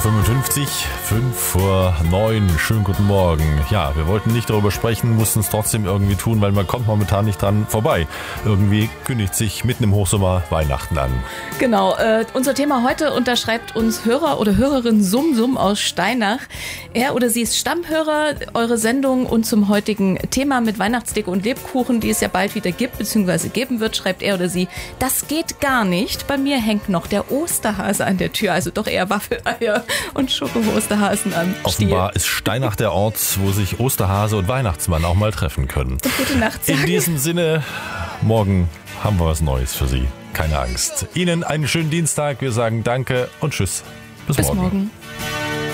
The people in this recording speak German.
55, 5 vor 9. Schönen guten Morgen. Ja, wir wollten nicht darüber sprechen, mussten es trotzdem irgendwie tun, weil man kommt momentan nicht dran vorbei. Irgendwie kündigt sich mitten im Hochsommer Weihnachten an. Genau, unser Thema heute unterschreibt uns Hörer oder Hörerin Sum aus Steinach. Er oder sie ist Stammhörer, eure Sendung, und zum heutigen Thema mit Weihnachtsdeko und Lebkuchen, die es ja bald wieder gibt bzw. geben wird, schreibt er oder sie: Das geht gar nicht. Bei mir hängt noch der Osterhase an der Tür, also doch eher Waffeleier und Schoko-Osterhasen am Stiel. Offenbar ist Steinach der Ort, wo sich Osterhase und Weihnachtsmann auch mal treffen können. Gute Nacht sagen. In diesem Sinne, morgen haben wir was Neues für Sie. Keine Angst. Ihnen einen schönen Dienstag. Wir sagen Danke und Tschüss. Bis morgen.